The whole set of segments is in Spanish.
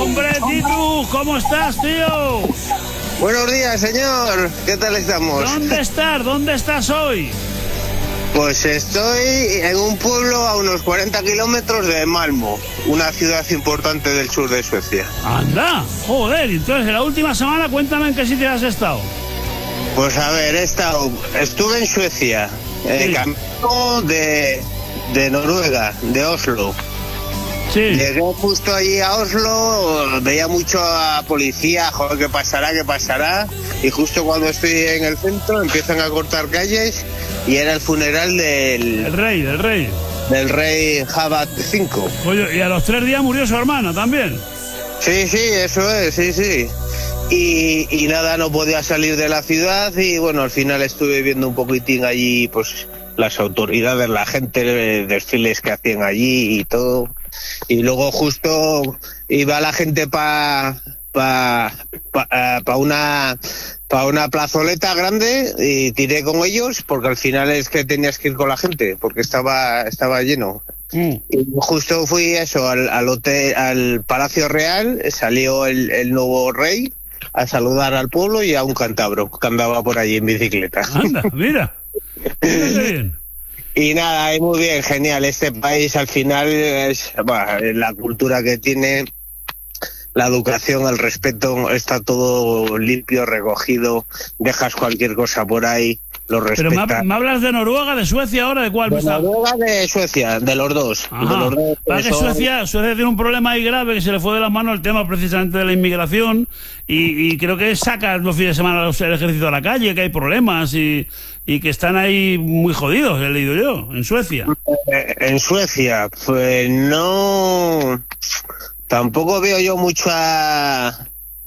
Hombre, Titu, ¿cómo estás, tío? Buenos días, señor. ¿Qué tal estamos? ¿Dónde estás? ¿Dónde estás hoy? Pues estoy en un pueblo a unos 40 kilómetros de Malmö, una ciudad importante del sur de Suecia. Anda, joder, entonces en la última semana cuéntame en qué sitio has estado. Pues a ver, estuve en Suecia, Sí. camino de Noruega, de Oslo. Sí. Llegué justo allí a Oslo, veía mucho a policía, joder, ¿qué pasará? Y justo cuando estoy en el centro empiezan a cortar calles y era el funeral El rey. del rey Jabat V. Oye, y a los 3 días murió su hermana también. Sí, eso es, sí. Y nada, no podía salir de la ciudad y bueno, al final estuve viendo un poquitín allí, pues las autoridades, la gente, desfiles que hacían allí y todo. Y luego justo iba la gente para una plazoleta grande y tiré con ellos porque al final es que tenías que ir con la gente porque estaba lleno. Y justo fui eso al hotel, al Palacio Real, salió el nuevo rey a saludar al pueblo y a un cántabro que andaba por allí en bicicleta. Anda, mira. Qué bien. Y nada, muy bien, genial. Este país al final es la cultura que tiene, la educación, el respeto, está todo limpio, recogido, dejas cualquier cosa por ahí, lo Pero respetas. ¿me hablas de Noruega, de Suecia ahora? ¿De cuál? De Noruega, de Suecia, de los dos. Ajá. De los dos, Para que eso- Suecia tiene un problema ahí grave que se le fue de las manos el tema precisamente de la inmigración y creo que saca los fines de semana el ejército a la calle, que hay problemas y que están ahí muy jodidos, he leído yo, en Suecia. En Suecia, pues no... Tampoco veo yo mucha...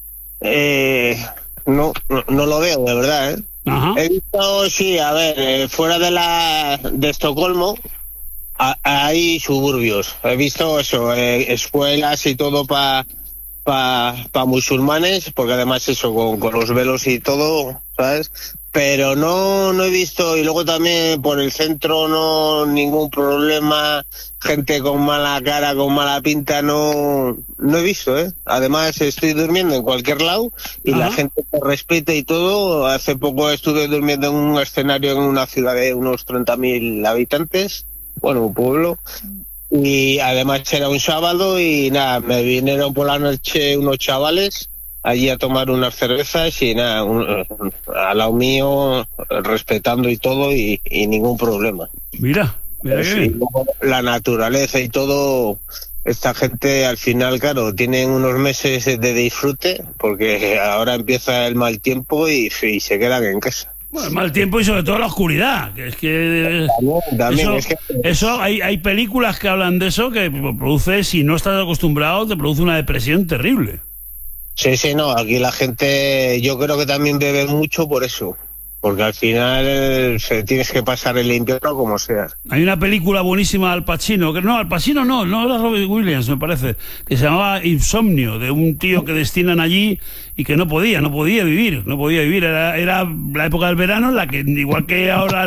no lo veo, de verdad, ¿eh? Ajá. He visto, sí, a ver, fuera de Estocolmo hay suburbios. He visto eso, escuelas y todo para musulmanes, porque además eso, con los velos y todo, ¿sabes? Pero no he visto, y luego también por el centro no ningún problema, gente con mala cara, con mala pinta, no he visto, ¿eh? Además estoy durmiendo en cualquier lado y Ajá. la gente te respeta y todo. Hace poco estuve durmiendo en un escenario en una ciudad de unos 30.000 habitantes, bueno, un pueblo, y además era un sábado y nada, me vinieron por la noche unos chavales allí a tomar unas cervezas y nada, al lado mío, respetando y todo y ningún problema. Mira qué Sí, bien. luego la naturaleza y todo, esta gente al final, claro, tienen unos meses de disfrute porque ahora empieza el mal tiempo y se quedan en casa. Bueno, el mal tiempo y sobre todo la oscuridad, que es que... También eso, es que... eso hay películas que hablan de eso que produce, si no estás acostumbrado, te produce una depresión terrible. Sí, no, aquí la gente yo creo que también bebe mucho por eso, porque al final tienes que pasar el invierno como sea. Hay una película buenísima de Al Pacino, no era Robin Williams, me parece, que se llamaba Insomnio, de un tío que destinan allí y que no podía vivir, era la época del verano en la que, igual que ahora